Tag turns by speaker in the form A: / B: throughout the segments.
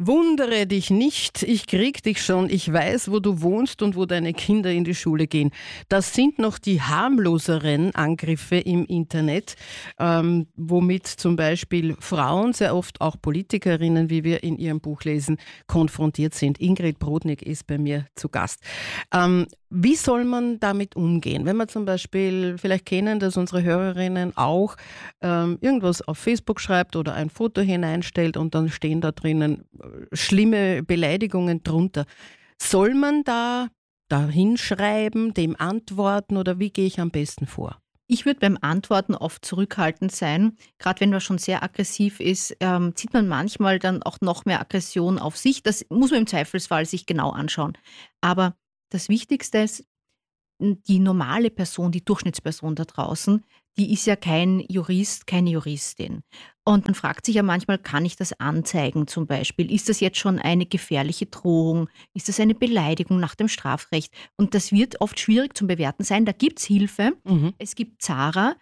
A: Wundere dich nicht, ich krieg dich schon, ich weiß, wo du wohnst und wo deine Kinder in die Schule gehen. Das sind noch die harmloseren Angriffe im Internet, womit zum Beispiel Frauen, sehr oft auch Politikerinnen, wie wir in ihrem Buch lesen, konfrontiert sind. Ingrid Brodnik ist bei mir zu Gast. Wie soll man damit umgehen? Wenn wir zum Beispiel, vielleicht kennen das unsere Hörerinnen auch, irgendwas auf Facebook schreibt oder ein Foto hineinstellt und dann stehen da drinnen schlimme Beleidigungen drunter. Soll man da hinschreiben, dem antworten oder wie gehe ich am besten vor?
B: Ich würde beim Antworten oft zurückhaltend sein. Gerade wenn man schon sehr aggressiv ist, zieht man manchmal dann auch noch mehr Aggression auf sich. Das muss man im Zweifelsfall sich genau anschauen. Aber das Wichtigste ist, die normale Person, die Durchschnittsperson da draußen, die ist ja kein Jurist, keine Juristin. Und man fragt sich ja manchmal, kann ich das anzeigen zum Beispiel? Ist das jetzt schon eine gefährliche Drohung? Ist das eine Beleidigung nach dem Strafrecht? Und das wird oft schwierig zum Bewerten sein. Da gibt es Hilfe. Es gibt Zara,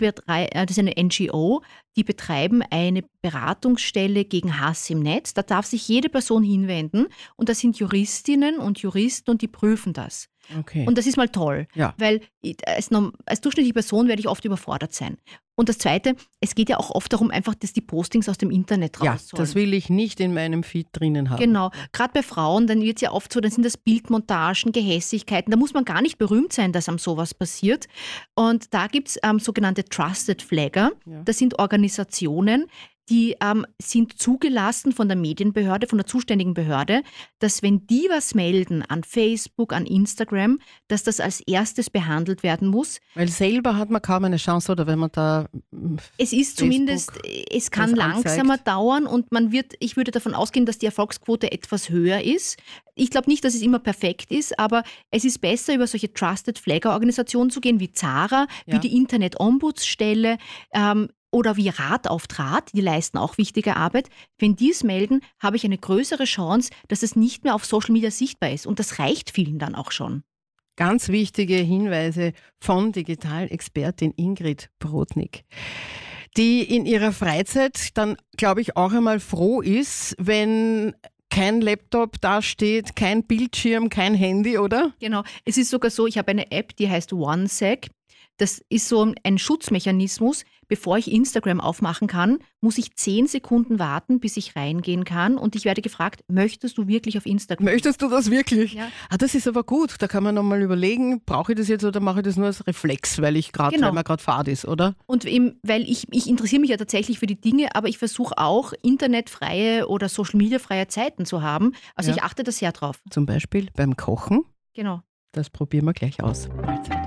B: das ist eine NGO, die betreiben eine Beratungsstelle gegen Hass im Netz. Da darf sich jede Person hinwenden und das sind Juristinnen und Juristen und die prüfen das.
A: Okay.
B: Und das ist mal toll, weil als durchschnittliche Person werde ich oft überfordert sein. Und das Zweite, es geht ja auch oft darum, einfach, dass die Postings aus dem Internet raus sollen.
A: Das will ich nicht in meinem Feed drinnen haben.
B: Genau, gerade bei Frauen, dann wird es ja oft so, dann sind das Bildmontagen, Gehässigkeiten, da muss man gar nicht berühmt sein, dass einem sowas passiert. Und da gibt es sogenannte Trusted Flagger, das sind Organisationen, die sind zugelassen von der Medienbehörde, von der zuständigen Behörde, dass wenn die was melden an Facebook, an Instagram, dass das als erstes behandelt werden muss.
A: Weil selber hat man kaum eine Chance, oder wenn man da
B: es ist zumindest, es kann langsamer dauern und ich würde davon ausgehen, dass die Erfolgsquote etwas höher ist. Ich glaube nicht, dass es immer perfekt ist, aber es ist besser, über solche Trusted Flagger-Organisationen zu gehen, wie Zara, wie die Internet-Ombudsstelle, oder wie Rat auf Draht, die leisten auch wichtige Arbeit. Wenn die es melden, habe ich eine größere Chance, dass es nicht mehr auf Social Media sichtbar ist. Und das reicht vielen dann auch schon.
A: Ganz wichtige Hinweise von Digitalexpertin Ingrid Brodnik, die in ihrer Freizeit dann, glaube ich, auch einmal froh ist, wenn kein Laptop da steht, kein Bildschirm, kein Handy, oder?
B: Genau. Es ist sogar so, ich habe eine App, die heißt OneSec. Das ist so ein Schutzmechanismus. Bevor ich Instagram aufmachen kann, muss ich 10 Sekunden warten, bis ich reingehen kann. Und ich werde gefragt, möchtest du wirklich auf Instagram?
A: Möchtest du das wirklich?
B: Ja.
A: Das ist aber gut. Da kann man nochmal überlegen, brauche ich das jetzt oder mache ich das nur als Reflex, weil man gerade fad ist, oder?
B: Und eben, weil ich interessiere mich ja tatsächlich für die Dinge, aber ich versuche auch, internetfreie oder Social-Media-freie Zeiten zu haben. Also ich achte da sehr drauf.
A: Zum Beispiel beim Kochen?
B: Genau.
A: Das probieren wir gleich aus. Mahlzeit.